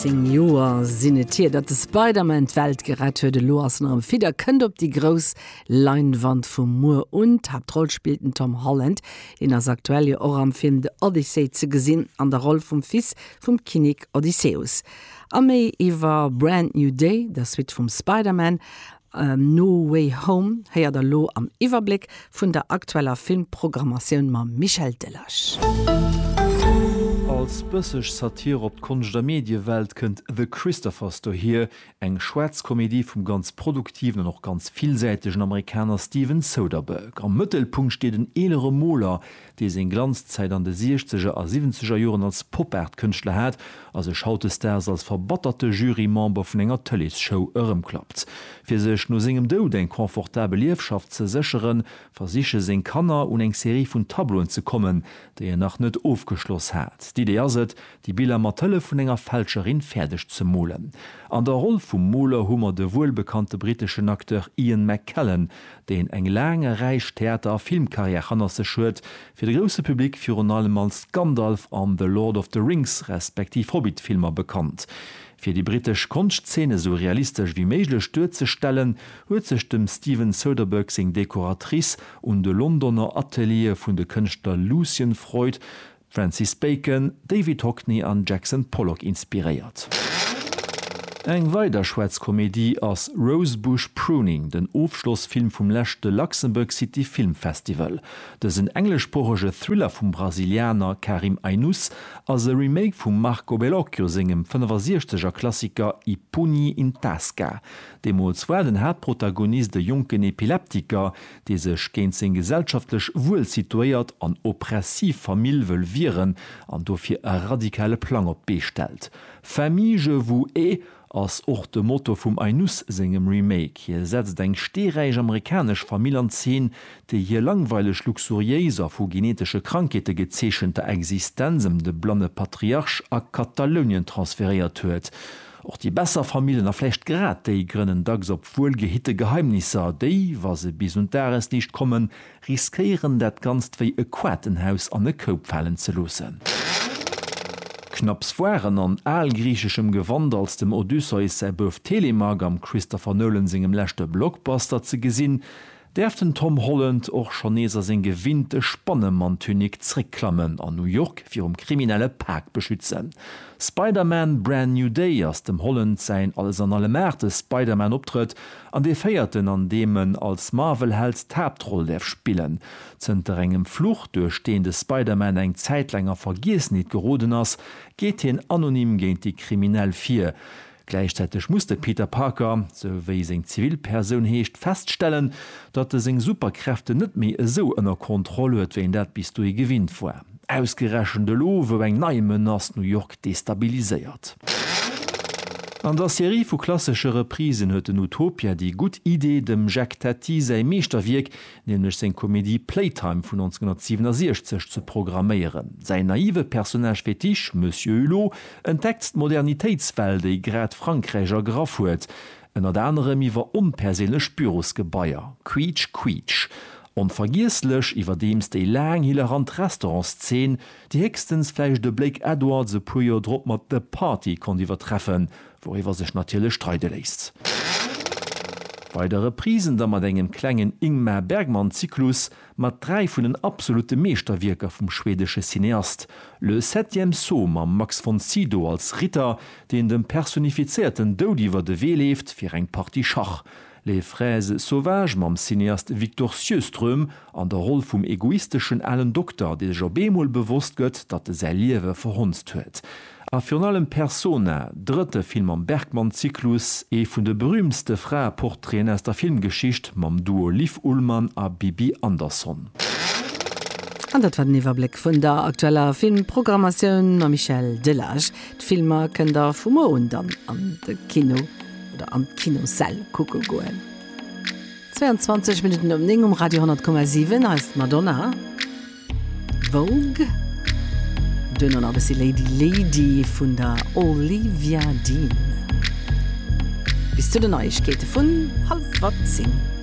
10 Joer sinnet hier, dat de Spider-Man Welt gerett huet de Loassen am Fider kënnt op die Gros Leinwand vum Moor und Hauptroll spielten Tom Holland, den as aktuelle or am Film de Odyssey ze gesinn an der Rolle vum Fis vum Kinnig Odysseus. Am méi iwwer Brand New Day, das wit vum Spider-Man, No Way Home, heier der Lo am Iwerblick vun der aktueller Filmprogrammatioun ma Michel Delage. Als bësseg Satir op d'Kunst der Mediewelt kënnt The Christophers do hier eng Schwarzkomödie vum ganz produktiven noch ganz vielsäitigen Amerikaner Steven Soderbergh. Am Mëttelpunkt steet den elere Moller, dé se Glanzzeit an de 60er a 70er Joren als Pop-Art-Künstler hat, as e Schautesters als verbatterte Jurymember vun enger Tellisshow klappt. Fir sech no segem Doud eng komfortabel Liefschaft ze sicheren, versiche seg Kanner un eng Serie vun Tabloen ze kommen, déi nach net aufgeschloss hat. Die Idee set, die Bilder Matelle vun enger Fälscherin fertig zu molen. An der Rolle vum Moler hummer de wohlbekannte britischen Akteur Ian McKellen, den eng lange Reich Theater Filmkarriere hanner se schut, fir de grosse Publikum für allem als Gandalf an The Lord of the Rings respektiv Hobbit-Filmer bekannt. Für die britisch Kunstszene so realistisch wie möglich zu stellen, huet sich dem Steven Soderbergh sing Dekoratrice und de Londoner Atelier vun de Künstler Lucian Freud, Francis Bacon, David Hockney an Jackson Pollock inspiriert. Eng weiter Schwarzkomödie als Rosebush Pruning, den Aufschlussfilm vom lächte Luxemburg City Film Festival. Das ein englischsprachige Thriller vom Brasilianer Karim Ainus als ein Remake vom Marco Bellocchio singem 65er Klassiker I Pugni in Tasca. Dem war den Hauptprotagonist der jungen Epileptiker, die sich gegen sein gesellschaftlich wohl situiert an oppressiv Familie will viren, an dafür ein radikale Plan op bestellt. Famille je vous ai als och de Motto vum Ainus singem Remake. Hier setzt eng stereich amerikasch Familien 10, de hier langweilig luxuriéiser vu genetische Krankete gezeschente Existenzem de blonde Patriarch a Katalonien transferiert huet. Auch die besser Familien erflecht grad déi grënnen dags op wohlgehitte Geheimnisse, déi, was se bis und deres nicht kommen, riskieren dat ganz wéi e Quatenhaus an e Kopfallen ze losen. Knapps waren an allgriechischem Gewand als dem Odysseus sei beuf Telemag am Christopher Nolan singem lächte Blockbuster ze gesinn, derften Tom Holland och Chaneser sinn gewinnte Spannemann-Tunik zricklammen an New York fir kriminelle Park beschützen. Spider-Man Brand New Day as dem Holland sein als an alle Märte Spider-Man optritt, an de feierten an demen als Marvel-Held Tabtroll derf spielen. Zenter engem Fluch durchstehende Spider-Man eng zeitlänger Vergiesnit geroden ass, geht hin anonym géint die kriminell 4. Gleichzeitig musste Peter Parker, so wie seg Zivilperson heescht, feststellen, dat seg Superkräfte net mé so ënner Kontrolle huet, wie dat bis du gewinnt war. Ausgerechende Lo wo eng neimen ass New York destabilisiert. An der Serie vu klassische Reprisen huet den Utopia die gut Idee dem Jacques Tati sei Meesterwirk, nämlich sein Komödie Playtime von 1967 zu programmieren. Sein naive Personage Fetisch, Monsieur Hulot, entdeckt Modernitätswelt, die grad Frankreicher Graf huet. Einer der andere iwwer unpersönlich Bürosgebäier. Quietsch, quietsch. Unvergiesslech iwwer dems déi lang hilerant Restaurantszenen, die hextens fleich de Blake Edward se puier Drop mat de Party kon iwwer treffen, wo iwwer sech natile streite lässt. Bei der Reprisen da mat engem klengen Ingmar Bergmann-Zyklus mat 3 vun den absolute Meesterwirker vum schwedische Cineast. Le 7. Sohm am Max von Sydow als Ritter, den dem personifizierten Dodiwer de Weh lebt fir eng Party Schach. Les Fraises Sauvages mam Cineast Victor Sjöström an der Rolle vum egoistischen allen Doktor, de jo bemol bewusst gëtt, dat de se Liewe verhunzt huet. A finalem Persona, dritte Film am Bergmann-Zyklus, vun de berühmste Frauenporträts aus der Filmgeschicht mam Duo Liv Ullmann a Bibi Andersson. Und das war den Überblick von der aktuellen Filmprogrammation mit Michel Delage. Die Filme können da vom und dann an der Kino oder am Kinosaal gucken gehen. 22 Minuten um 9 Radio 100,7 heißt Madonna. Vogue. Dann noch ein bisschen Lady von der Olivia Dean. Bis zu der Neuigkeiten von 9:30.